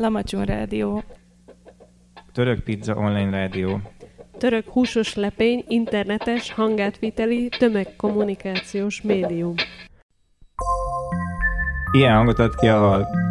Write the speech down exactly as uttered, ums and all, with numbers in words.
Lamacsun Rádió. Török Pizza Online Rádió. Török húsos lepény, internetes, hangátviteli, tömegkommunikációs médium. Ilyen hangot ad ki a hal.